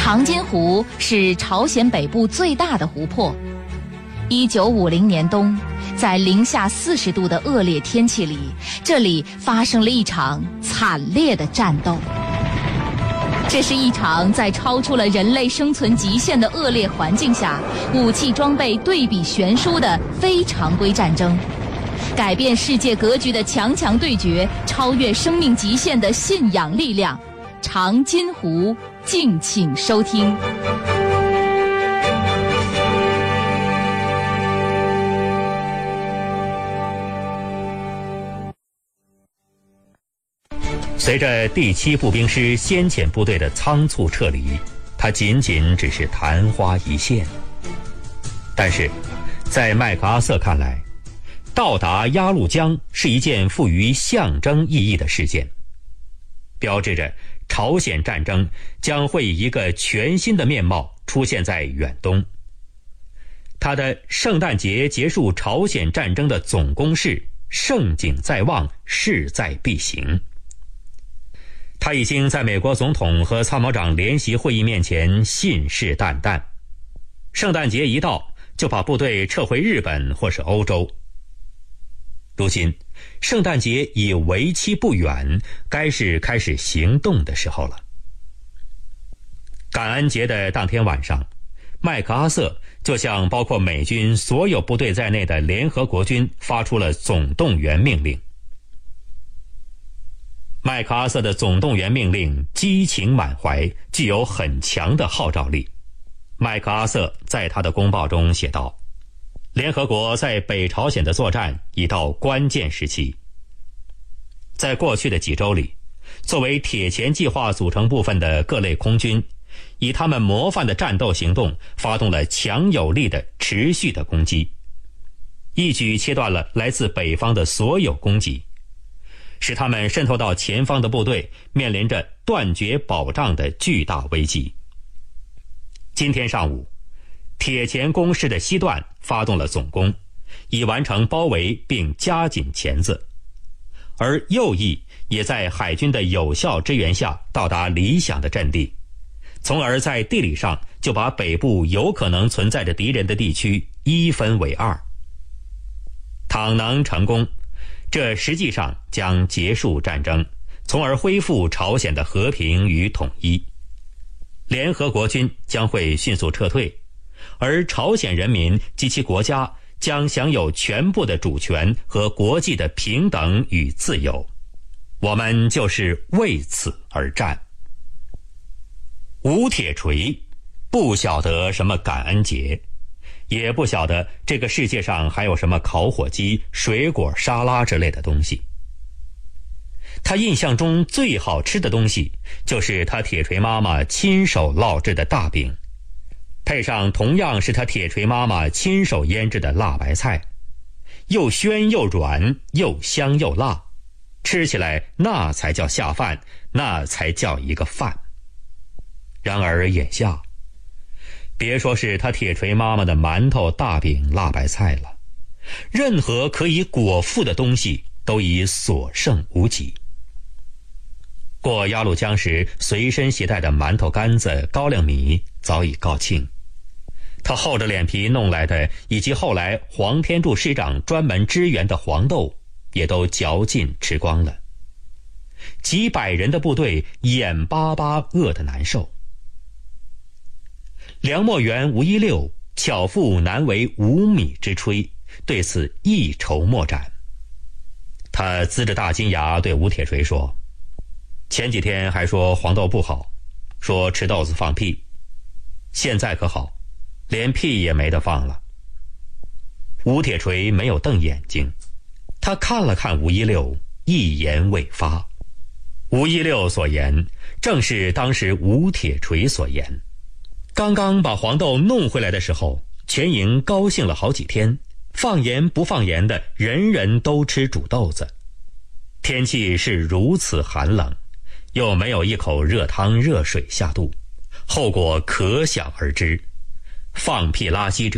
长津湖是朝鲜北部最大的湖泊。1950年冬，在零下40度的恶劣天气里，这里发生了一场惨烈的战斗。这是一场在超出了人类生存极限的恶劣环境下，武器装备对比悬殊的非常规战争，改变世界格局的强强对决，超越生命极限的信仰力量。长津湖，敬请收听。 随着第7步兵师先遣部队的仓促撤离，它仅仅只是昙花一现。但是，在麦克阿瑟看来，到达鸭绿江是一件富于象征意义的事件，标志着朝鲜战争将会以一个全新的面貌出现在远东。他的圣诞节结束朝鲜战争的总攻势，盛景在望，势在必行。他已经在美国总统和参谋长联席会议面前信誓旦旦，圣诞节一到就把部队撤回日本或是欧洲。如今圣诞节已为期不远，该是开始行动的时候了。感恩节的当天晚上，麦克阿瑟就向包括美军所有部队在内的联合国军发出了总动员命令。麦克阿瑟的总动员命令激情满怀，具有很强的号召力。麦克阿瑟在他的公报中写道，联合国在北朝鲜的作战已到关键时期。在过去的几周里，作为铁钳计划组成部分的各类空军，以他们模范的战斗行动发动了强有力的持续的攻击，一举切断了来自北方的所有攻击，使他们渗透到前方的部队面临着断绝保障的巨大危机。今天上午，铁钳攻势的西段发动了总攻，已完成包围并加紧钳子，而右翼也在海军的有效支援下到达理想的阵地，从而在地理上就把北部有可能存在着敌人的地区一分为二。倘能成功，这实际上将结束战争，从而恢复朝鲜的和平与统一。联合国军将会迅速撤退，而朝鲜人民及其国家将享有全部的主权和国际的平等与自由。我们就是为此而战。吴铁锤不晓得什么感恩节，也不晓得这个世界上还有什么烤火鸡、水果沙拉之类的东西。他印象中最好吃的东西就是他铁锤妈妈亲手烙制的大饼，配上同样是他铁锤妈妈亲手腌制的辣白菜，又鲜又软，又香又辣，吃起来那才叫下饭，那才叫一个饭。然而眼下，别说是他铁锤妈妈的馒头、大饼、辣白菜了，任何可以果腹的东西都已所剩无几。过鸭绿江时随身携带的馒头干子、高粱米早已告罄，他厚着脸皮弄来的，以及后来黄天柱师长专门支援的黄豆也都嚼尽吃光了。几百人的部队眼巴巴饿得难受。梁默员吴一六巧妇难为无米之炊，对此一筹莫展。他呲着大金牙对吴铁锤说，前几天还说黄豆不好，说吃豆子放屁，现在可好，连屁也没得放了。吴铁锤没有瞪眼睛，他看了看吴一六，一言未发。吴一六所言正是当时吴铁锤所言。刚刚把黄豆弄回来的时候，全营高兴了好几天，放盐不放盐的人人都吃煮豆子。天气是如此寒冷，又没有一口热汤热水下肚，后果可想而知。放屁拉稀者